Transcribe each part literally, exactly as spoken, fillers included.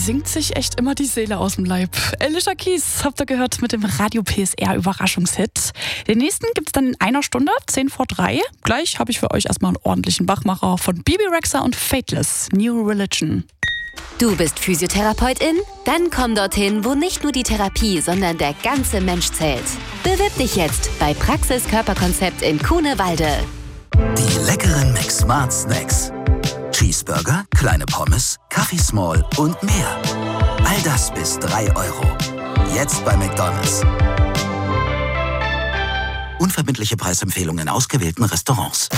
singt sich echt immer die Seele aus dem Leib. Alicia Keys habt ihr gehört mit dem Radio P S R Überraschungshit. Den nächsten gibt's dann in einer Stunde, zehn vor drei. Gleich habe ich für euch erstmal einen ordentlichen Wachmacher von Bibi Rexha und Fateless, New Religion. Du bist Physiotherapeutin? Dann komm dorthin, wo nicht nur die Therapie, sondern der ganze Mensch zählt. Bewirb dich jetzt bei Praxis Körperkonzept in Kuhnewalde. Die leckeren McSmart Snacks. Cheeseburger, kleine Pommes, Kaffee Small und mehr. All das bis drei Euro. Jetzt bei McDonald's. Unverbindliche Preisempfehlungen in ausgewählten Restaurants.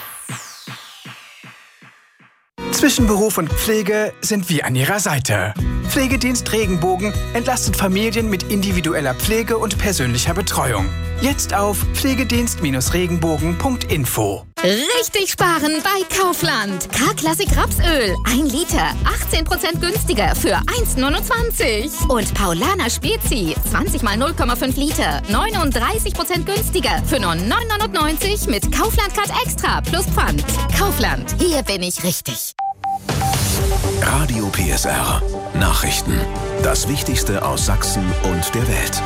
Zwischen Beruf und Pflege sind wir an Ihrer Seite. Pflegedienst Regenbogen entlastet Familien mit individueller Pflege und persönlicher Betreuung. Jetzt auf pflegedienst regenbogen punkt info. Richtig sparen bei Kaufland. K-Klassik Rapsöl. ein Liter. achtzehn Prozent günstiger für eins Komma neunundzwanzig. Und Paulaner Spezi. zwanzig mal null Komma fünf Liter. neununddreißig Prozent günstiger für nur neun neunundneunzig mit Kaufland Card Extra plus Pfand. Kaufland. Hier bin ich richtig. Radio P S R. Nachrichten. Das Wichtigste aus Sachsen und der Welt.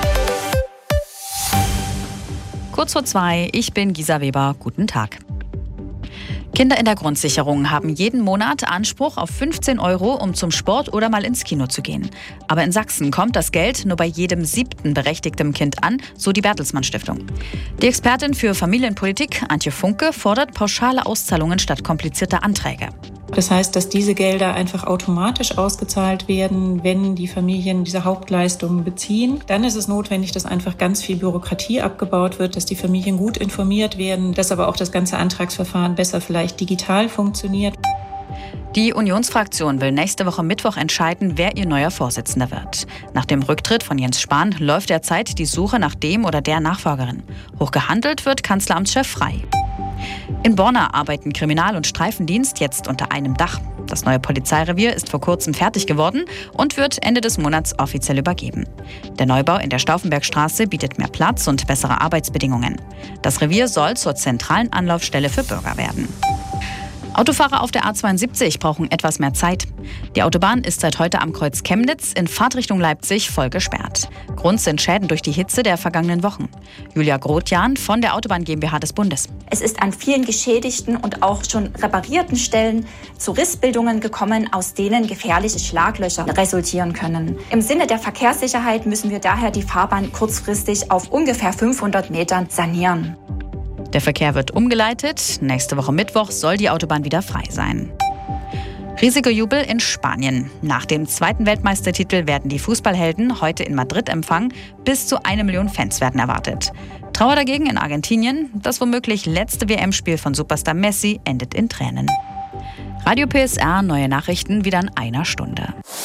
Kurz vor zwei, ich bin Gisa Weber. Guten Tag. Kinder in der Grundsicherung haben jeden Monat Anspruch auf fünfzehn Euro, um zum Sport oder mal ins Kino zu gehen. Aber in Sachsen kommt das Geld nur bei jedem siebten berechtigten Kind an, so die Bertelsmann Stiftung. Die Expertin für Familienpolitik, Antje Funke, fordert pauschale Auszahlungen statt komplizierter Anträge. Das heißt, dass diese Gelder einfach automatisch ausgezahlt werden, wenn die Familien diese Hauptleistungen beziehen. Dann ist es notwendig, dass einfach ganz viel Bürokratie abgebaut wird, dass die Familien gut informiert werden, dass aber auch das ganze Antragsverfahren besser vielleicht digital funktioniert. Die Unionsfraktion will nächste Woche Mittwoch entscheiden, wer ihr neuer Vorsitzender wird. Nach dem Rücktritt von Jens Spahn läuft derzeit die Suche nach dem oder der Nachfolgerin. Hochgehandelt wird Kanzleramtschef Frey. In Borna arbeiten Kriminal- und Streifendienst jetzt unter einem Dach. Das neue Polizeirevier ist vor kurzem fertig geworden und wird Ende des Monats offiziell übergeben. Der Neubau in der Stauffenbergstraße bietet mehr Platz und bessere Arbeitsbedingungen. Das Revier soll zur zentralen Anlaufstelle für Bürger werden. Autofahrer auf der A zweiundsiebzig brauchen etwas mehr Zeit. Die Autobahn ist seit heute am Kreuz Chemnitz in Fahrtrichtung Leipzig voll gesperrt. Grund sind Schäden durch die Hitze der vergangenen Wochen. Julia Grotjan von der Autobahn GmbH des Bundes. Es ist an vielen geschädigten und auch schon reparierten Stellen zu Rissbildungen gekommen, aus denen gefährliche Schlaglöcher resultieren können. Im Sinne der Verkehrssicherheit müssen wir daher die Fahrbahn kurzfristig auf ungefähr fünfhundert Metern sanieren. Der Verkehr wird umgeleitet. Nächste Woche Mittwoch soll die Autobahn wieder frei sein. Riesiger Jubel in Spanien. Nach dem zweiten Weltmeistertitel werden die Fußballhelden heute in Madrid empfangen. Bis zu eine Million Fans werden erwartet. Trauer dagegen in Argentinien. Das womöglich letzte W M-Spiel von Superstar Messi endet in Tränen. Radio P S R, neue Nachrichten wieder in einer Stunde.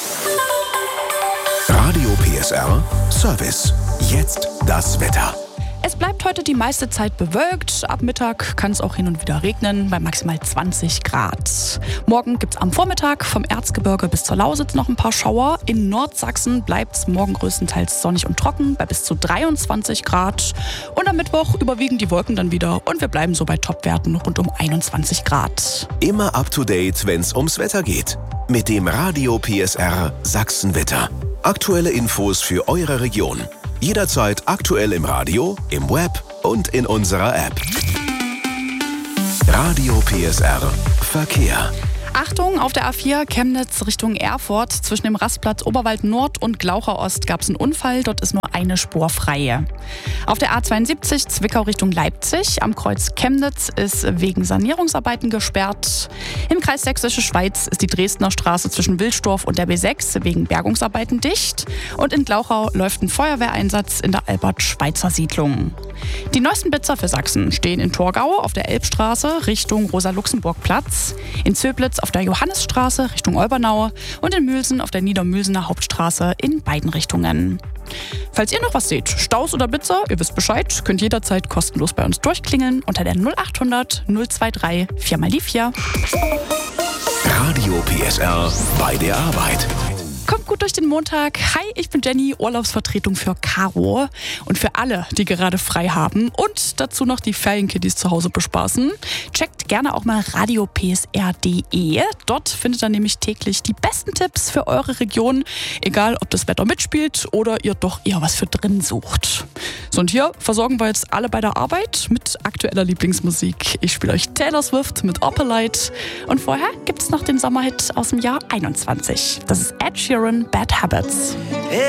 Radio P S R Service. Jetzt das Wetter. Es bleibt heute die meiste Zeit bewölkt. Ab Mittag kann es auch hin und wieder regnen bei maximal zwanzig Grad. Morgen gibt es am Vormittag vom Erzgebirge bis zur Lausitz noch ein paar Schauer. In Nordsachsen bleibt es morgen größtenteils sonnig und trocken bei bis zu dreiundzwanzig Grad. Und am Mittwoch überwiegen die Wolken dann wieder und wir bleiben so bei Topwerten rund um einundzwanzig Grad. Immer up to date, wenn es ums Wetter geht. Mit dem Radio P S R Sachsenwetter. Aktuelle Infos für eure Region. Jederzeit aktuell im Radio, im Web und in unserer App. Radio P S R Verkehr. Achtung, auf der A vier Chemnitz Richtung Erfurt. Zwischen dem Rastplatz Oberwald Nord und Glaucher Ost gab es einen Unfall. Dort ist nur eine Spur frei. Auf der A zweiundsiebzig Zwickau Richtung Leipzig am Kreuz Chemnitz ist wegen Sanierungsarbeiten gesperrt. Im Kreis Sächsische Schweiz ist die Dresdner Straße zwischen Wilsdorf und der B sechs wegen Bergungsarbeiten dicht. Und in Glauchau läuft ein Feuerwehreinsatz in der Albert-Schweitzer Siedlung. Die neuesten Blitzer für Sachsen stehen in Torgau auf der Elbstraße Richtung Rosa-Luxemburg-Platz, in Zöblitz auf der Johannisstraße Richtung Olbernau und in Mülsen auf der Niedermülsener Hauptstraße in beiden Richtungen. Falls ihr noch was seht, Staus oder Blitzer, ihr wisst Bescheid, könnt jederzeit kostenlos bei uns durchklingeln unter der null acht hundert null drei drei vier mal die vier. Radio P S R bei der Arbeit. Kommt gut durch den Montag. Hi, ich bin Jenny, Urlaubsvertretung für Caro. Und für alle, die gerade frei haben und dazu noch die Ferienkiddies zu Hause bespaßen, checkt gerne auch mal radio p s r punkt d e. Dort findet ihr nämlich täglich die besten Tipps für eure Region, egal ob das Wetter mitspielt oder ihr doch eher was für drin sucht. So, und hier versorgen wir jetzt alle bei der Arbeit mit aktueller Lieblingsmusik. Ich spiele euch Taylor Swift mit Opalite und vorher gibt es noch den Sommerhit aus dem Jahr einundzwanzig. Das ist Ed Sheeran, Bad Habits.